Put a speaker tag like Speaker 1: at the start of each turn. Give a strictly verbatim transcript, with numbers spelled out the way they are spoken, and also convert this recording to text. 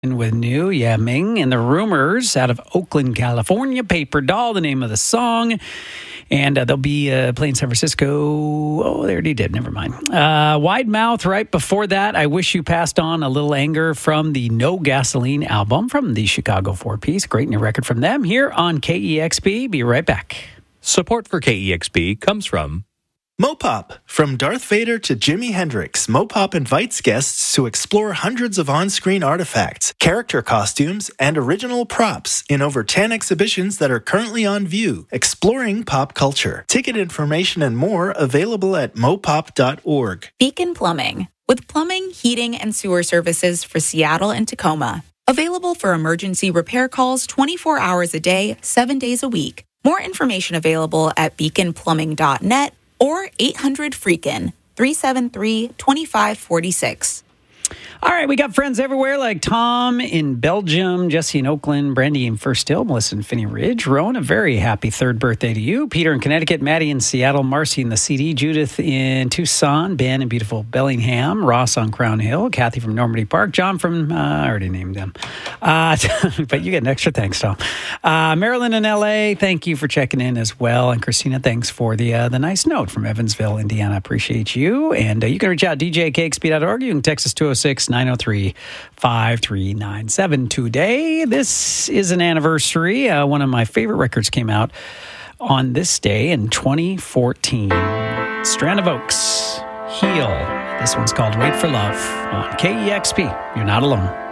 Speaker 1: With New, yeah, Ming and the Rumors out of Oakland, California. Paper Doll, the name of the song. And uh, they'll be uh, playing San Francisco. Oh, they already did. Never mind. Uh, Wide Mouth right before that. I Wish You Passed On, A Little Anger from the No Gasoline album from the Chicago four-piece. Great new record from them here on K E X P. Be right back.
Speaker 2: Support for K E X P comes from
Speaker 3: Mopop. From Darth Vader to Jimi Hendrix, Mopop invites guests to explore hundreds of on-screen artifacts, character costumes, and original props in over ten exhibitions that are currently on view, exploring pop culture. Ticket information and more available at mopop dot org.
Speaker 4: Beacon Plumbing, with plumbing, heating, and sewer services for Seattle and Tacoma. Available for emergency repair calls twenty-four hours a day, seven days a week. More information available at beacon plumbing dot net or eight hundred freakin', three seven three, two five four six.
Speaker 1: All right, we got friends everywhere like Tom in Belgium, Jesse in Oakland, Brandy in First Hill, Melissa in Finney Ridge, Rowan, a very happy third birthday to you, Peter in Connecticut, Maddie in Seattle, Marcy in the C D, Judith in Tucson, Ben in beautiful Bellingham, Ross on Crown Hill, Kathy from Normandy Park, John from, uh, I already named them, uh, but you get an extra thanks, Tom. Uh, Marilyn in L A, thank you for checking in as well, and Christina, thanks for the uh, the nice note from Evansville, Indiana, appreciate you, and uh, you can reach out, d j k x p dot org, you can text us two oh six, nine oh three, five three nine seven today. This is an anniversary. Uh, one of my favorite records came out on this day in twenty fourteen. Strand of Oaks, Heal. This one's called Wait for Love on K E X P. You're not alone.